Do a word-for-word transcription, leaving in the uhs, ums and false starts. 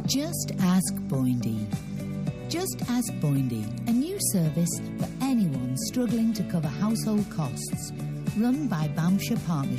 Just Ask Boindy. Just Ask Boindy, a new service for anyone struggling to cover household costs, run by Banffshire Partnership.